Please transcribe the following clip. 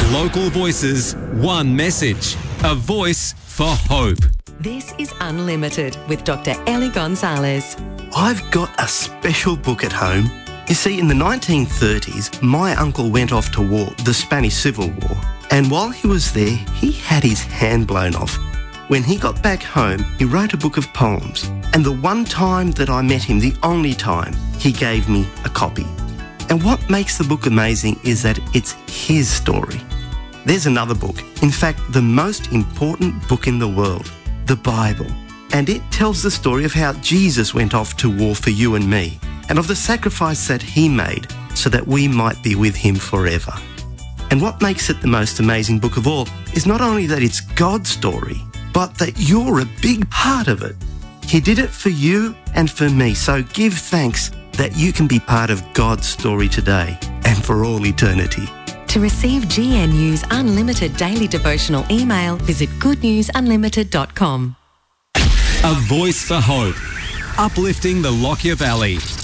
Local voices, one message. A voice for hope. This is Unlimited with Dr. Ellie Gonzalez. I've got a special book at home. You see, in the 1930s, my uncle went off to war, the Spanish Civil War, and while he was there, he had his hand blown off. When he got back home, he wrote a book of poems, and the one time that I met him, the only time, he gave me a copy. And what makes the book amazing is that it's his story. There's another book, in fact, the most important book in the world, the Bible. And it tells the story of how Jesus went off to war for you and me, and of the sacrifice that he made so that we might be with him forever. And what makes it the most amazing book of all is not only that it's God's story, but that you're a big part of it. He did it for you and for me, so give thanks that you can be part of God's story today and for all eternity. To receive GNU's Unlimited Daily Devotional email, visit goodnewsunlimited.com. A voice for hope. Uplifting the Lockyer Valley.